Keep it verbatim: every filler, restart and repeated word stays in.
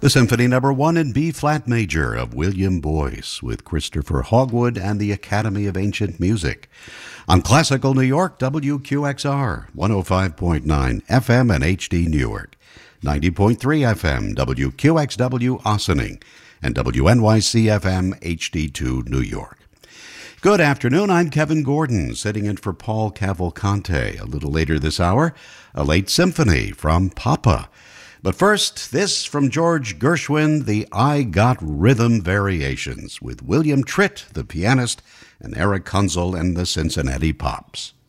The Symphony Number One in B-flat major of William Boyce with Christopher Hogwood and the Academy of Ancient Music. On Classical New York, W Q X R, one oh five point nine F M and H D Newark, ninety point three F M, W Q X W Ossining, and W N Y C F M H D two New York. Good afternoon, I'm Kevin Gordon, sitting in for Paul Cavalcante. A little later this hour, a late symphony from Papa. But first, this from George Gershwin, the I Got Rhythm Variations, with William Tritt, the pianist, and Eric Kunzel and the Cincinnati Pops.